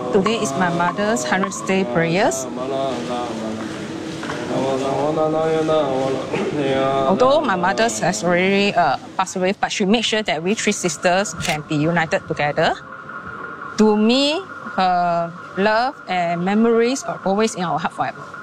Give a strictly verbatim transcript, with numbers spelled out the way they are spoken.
Today is my mother's hundredth day prayers. Although my mother has already uh, passed away, but she made sure that we three sisters can be united together. To me, her love and memories are always in our heart forever.